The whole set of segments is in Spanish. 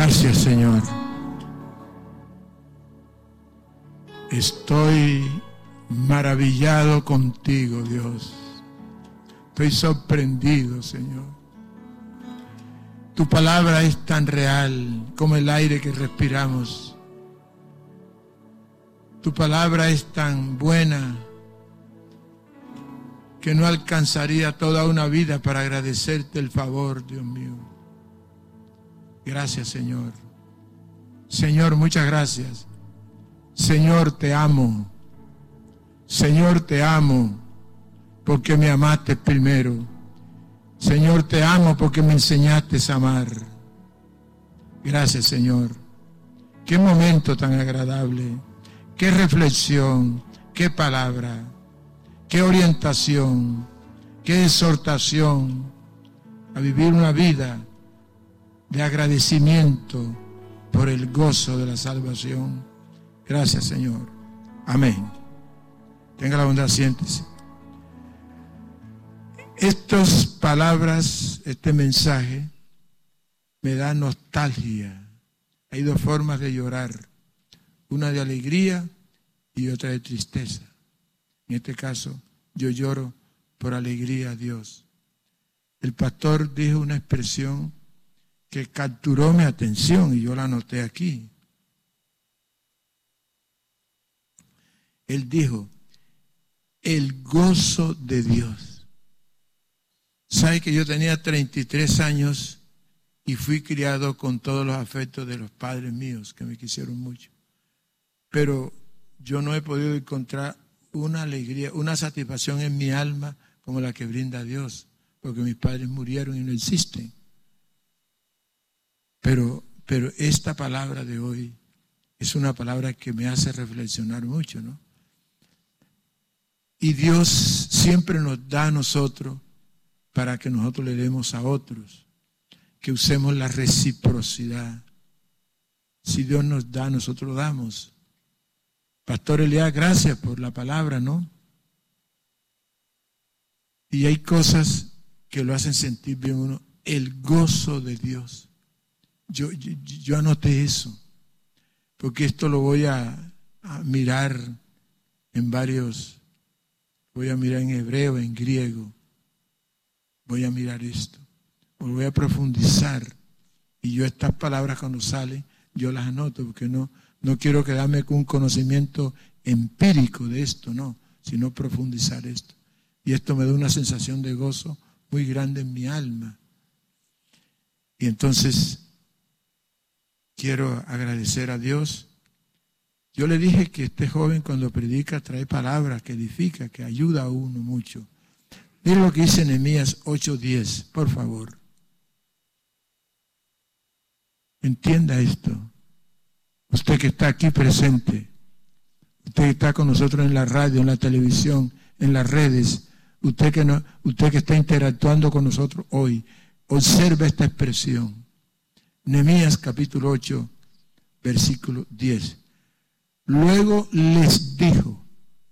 Gracias, Señor. Estoy maravillado contigo, Dios. Estoy sorprendido, Señor. Tu palabra es tan real como el aire que respiramos. Tu palabra es tan buena que no alcanzaría toda una vida para agradecerte el favor, Dios mío. Gracias, Señor. Señor, muchas gracias. Señor, te amo. Señor, te amo porque me amaste primero. Señor, te amo porque me enseñaste a amar. Gracias, Señor. Qué momento tan agradable. Qué reflexión. Qué palabra. Qué orientación. Qué exhortación a vivir una vida de agradecimiento por el gozo de la salvación. Gracias, Señor. Amén. Tenga la bondad, siéntese. Estas palabras, este mensaje, me da nostalgia. Hay dos formas de llorar. Una de alegría y otra de tristeza. En este caso, yo lloro por alegría a Dios. El pastor dijo una expresión que capturó mi atención y yo la anoté aquí. Él dijo, el gozo de Dios. ¿Sabe que yo tenía 33 años y fui criado con todos los afectos de los padres míos que me quisieron mucho? Pero yo no he podido encontrar una alegría, una satisfacción en mi alma como la que brinda Dios, porque mis padres murieron y no existen. Pero esta palabra de hoy es una palabra que me hace reflexionar mucho, ¿no? Y Dios siempre nos da a nosotros para que nosotros le demos a otros, que usemos la reciprocidad. Si Dios nos da, nosotros damos. Pastor Elías, gracias por la palabra, ¿no? Y hay cosas que lo hacen sentir bien uno, el gozo de Dios. Yo anoté eso, porque esto lo voy a mirar en varios, voy a mirar en hebreo, en griego, voy a mirar esto, voy a profundizar, y yo estas palabras cuando salen, yo las anoto, porque no quiero quedarme con un conocimiento empírico de esto, no, sino profundizar esto. Y esto me da una sensación de gozo muy grande en mi alma. Y entonces quiero agradecer a Dios. Yo le dije que este joven cuando predica trae palabras que edifica, que ayuda a uno mucho. Mire lo que dice Nehemías 8:10, por favor. Entienda esto. Usted que está aquí presente, usted que está con nosotros en la radio, en la televisión, en las redes, usted que está interactuando con nosotros hoy, observa esta expresión. Nehemías capítulo 8, versículo 10. Luego les dijo,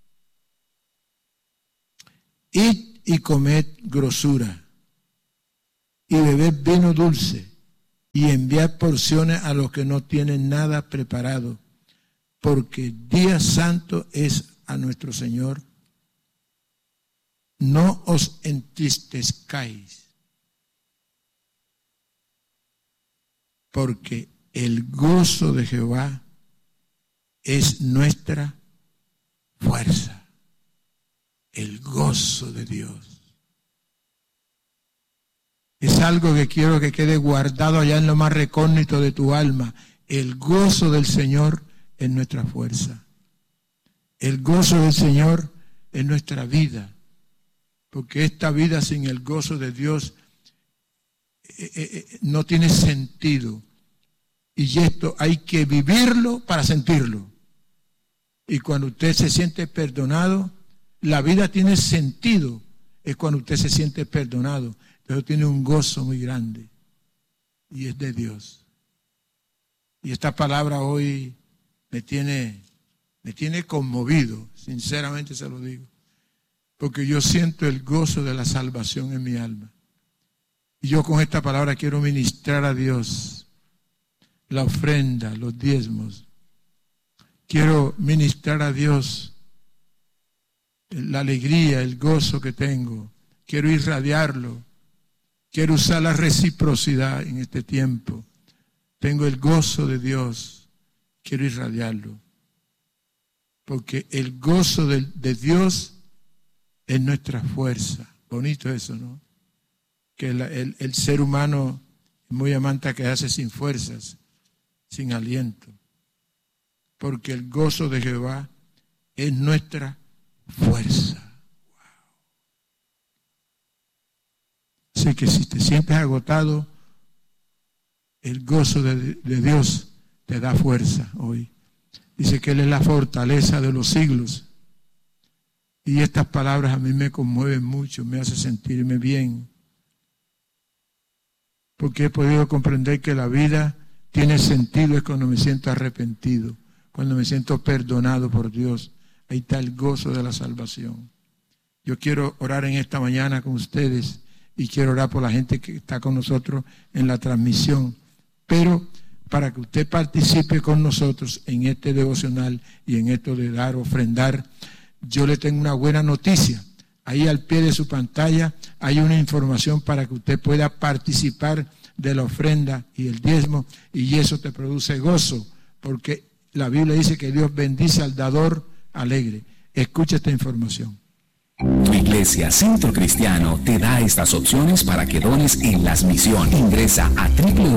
id y comed grosura, y bebed vino dulce, y enviad porciones a los que no tienen nada preparado, porque día santo es a nuestro Señor. No os entristezcáis, porque el gozo de Jehová es nuestra fuerza. El gozo de Dios es algo que quiero que quede guardado allá en lo más recóndito de tu alma. El gozo del Señor es nuestra fuerza. El gozo del Señor es nuestra vida, porque esta vida sin el gozo de Dios no tiene sentido. Y esto hay que vivirlo para sentirlo. Y cuando usted se siente perdonado, la vida tiene sentido. Es cuando usted se siente perdonado. Entonces tiene un gozo muy grande. Y es de Dios. Y esta palabra hoy me tiene conmovido. Sinceramente se lo digo. Porque yo siento el gozo de la salvación en mi alma. Y yo con esta palabra quiero ministrar a Dios la ofrenda, los diezmos. Quiero ministrar a Dios la alegría, el gozo que tengo. Quiero irradiarlo. Quiero usar la reciprocidad en este tiempo. Tengo el gozo de Dios. Quiero irradiarlo. Porque el gozo de Dios es nuestra fuerza. Bonito eso, ¿no? Que el ser humano es muy amante a quedarse sin fuerzas, sin aliento. Porque el gozo de Jehová es nuestra fuerza. Wow. Así que si te sientes agotado, el gozo de Dios te da fuerza hoy. Dice que Él es la fortaleza de los siglos. Y estas palabras a mí me conmueven mucho, me hacen sentirme bien. Porque he podido comprender que la vida tiene sentido es cuando me siento arrepentido, cuando me siento perdonado por Dios. Ahí está el gozo de la salvación. Yo quiero orar en esta mañana con ustedes y quiero orar por la gente que está con nosotros en la transmisión. Pero para que usted participe con nosotros en este devocional y en esto de dar, ofrendar, yo le tengo una buena noticia. Ahí al pie de su pantalla hay una información para que usted pueda participar de la ofrenda y el diezmo, y eso te produce gozo, porque la Biblia dice que Dios bendice al dador alegre. Escucha esta información. Tu iglesia Centro Cristiano te da estas opciones para que dones en las misiones. Ingresa a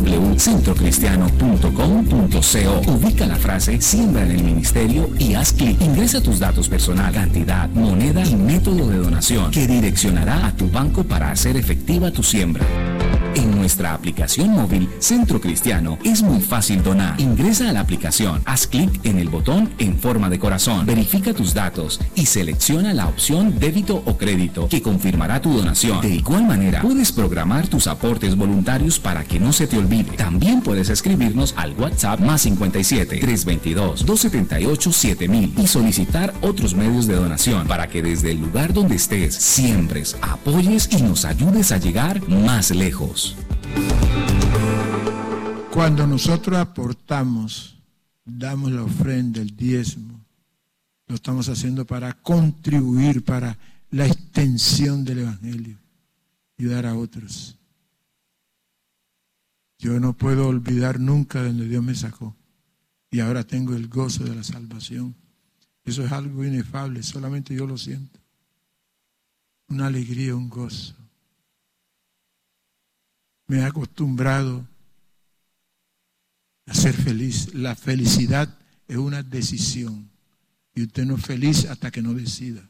www.centrocristiano.com.co. Ubica la frase Siembra en el Ministerio y haz clic. Ingresa tus datos personales, cantidad, moneda y método de donación que direccionará a tu banco para hacer efectiva tu siembra. En nuestra aplicación móvil Centro Cristiano es muy fácil donar. Ingresa a la aplicación, haz clic en el botón en forma de corazón, verifica tus datos y selecciona la opción débito o crédito que confirmará tu donación. De igual manera, puedes programar tus aportes voluntarios para que no se te olvide. También puedes escribirnos al WhatsApp +57 322 278 7000 y solicitar otros medios de donación para que desde el lugar donde estés siembres, apoyes y nos ayudes a llegar más lejos. Cuando nosotros aportamos, damos la ofrenda, el diezmo, lo estamos haciendo para contribuir para la extensión del Evangelio, ayudar a otros. Yo no puedo olvidar nunca de donde Dios me sacó y ahora tengo el gozo de la salvación. Eso es algo inefable, solamente yo lo siento. Una alegría, un gozo. Me he acostumbrado a ser feliz. La felicidad es una decisión. Y usted no es feliz hasta que no decida.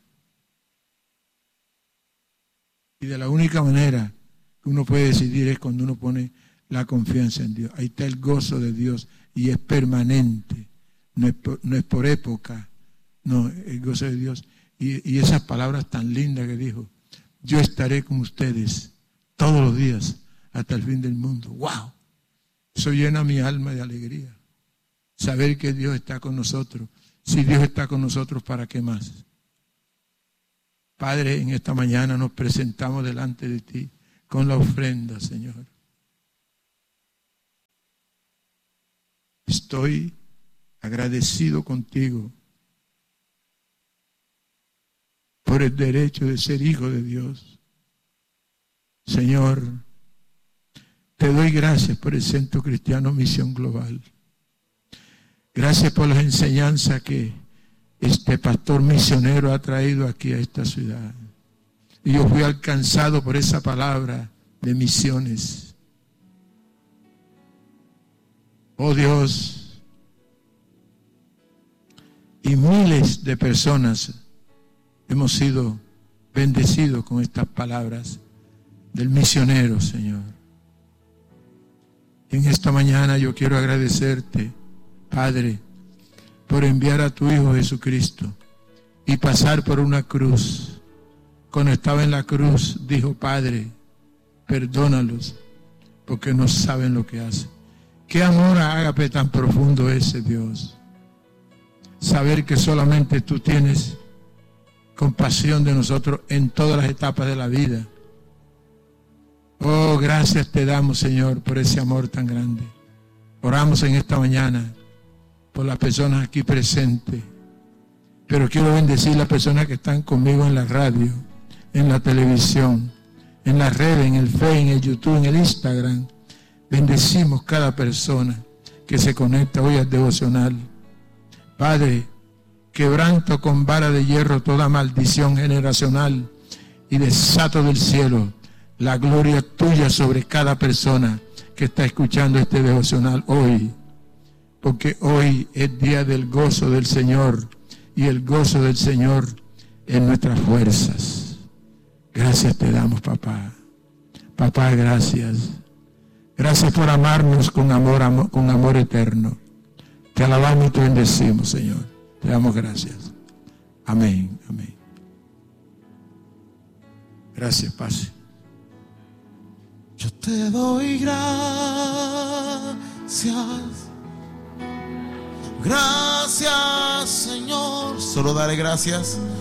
Y de la única manera que uno puede decidir es cuando uno pone la confianza en Dios. Ahí está el gozo de Dios y es permanente. No es por época. No, el gozo de Dios. Y esas palabras tan lindas que dijo: yo estaré con ustedes todos los días hasta el fin del mundo. ¡Wow! Eso llena mi alma de alegría. Saber que Dios está con nosotros. Si Dios está con nosotros, ¿para qué más? Padre, en esta mañana nos presentamos delante de ti con la ofrenda, Señor. Estoy agradecido contigo por el derecho de ser hijo de Dios. Señor, te doy gracias por el Centro Cristiano Misión Global. Gracias por las enseñanzas que este pastor misionero ha traído aquí a esta ciudad. Y yo fui alcanzado por esa palabra de misiones. Oh Dios, y miles de personas hemos sido bendecidos con estas palabras del misionero, Señor. En esta mañana yo quiero agradecerte, Padre, por enviar a tu Hijo Jesucristo y pasar por una cruz. Cuando estaba en la cruz, dijo: Padre, perdónalos, porque no saben lo que hacen. Qué amor ágape tan profundo ese, Dios. Saber que solamente tú tienes compasión de nosotros en todas las etapas de la vida. Oh, gracias te damos, Señor, por ese amor tan grande. Oramos en esta mañana por las personas aquí presentes. Pero quiero bendecir las personas que están conmigo en la radio, en la televisión, en las redes, en el Facebook, en el YouTube, en el Instagram. Bendecimos cada persona que se conecta hoy al devocional. Padre, quebranto con vara de hierro toda maldición generacional y desato del cielo la gloria tuya sobre cada persona que está escuchando este devocional hoy. Porque hoy es día del gozo del Señor y el gozo del Señor en nuestras fuerzas. Gracias te damos, papá. Papá, gracias. Gracias por amarnos con amor eterno. Te alabamos y te bendecimos, Señor. Te damos gracias. Amén, amén. Gracias, pase. Yo te doy gracias. Gracias, Señor. Solo dale gracias.